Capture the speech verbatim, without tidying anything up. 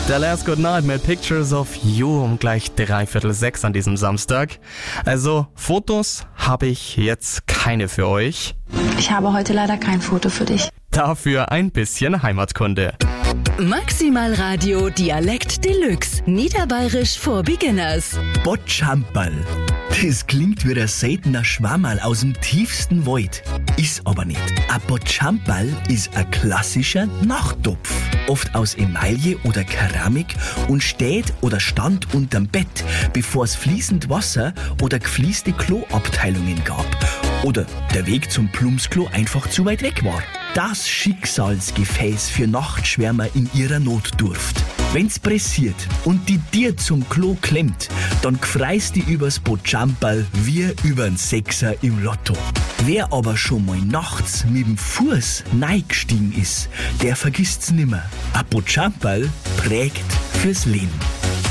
Der Last Good Night mit Pictures of You um gleich dreiviertel sechs an diesem Samstag. Also Fotos habe ich jetzt keine für euch. Ich habe heute leider kein Foto für dich. Dafür ein bisschen Heimatkunde. Maximal Radio Dialekt Deluxe. Niederbayerisch for Beginners. Botschamperl. Das klingt wie ein seltener Schwammerl aus dem tiefsten Wald. Ist aber nicht. Ein Botschamperl ist ein klassischer Nachttopf. Oft aus Emaille oder Keramik und steht oder stand unterm Bett, bevor es fließend Wasser oder gefließte Kloabteilungen gab. Oder der Weg zum Plumpsklo einfach zu weit weg war. Das Schicksalsgefäß für Nachtschwärmer in ihrer Notdurft. Wenn's pressiert und die dir zum Klo klemmt, dann gfreist die übers Botschamperl wie übern Sechser im Lotto. Wer aber schon mal nachts mit dem Fuß neigestiegen ist, der vergisst's nimmer. Ein Botschamperl prägt fürs Leben.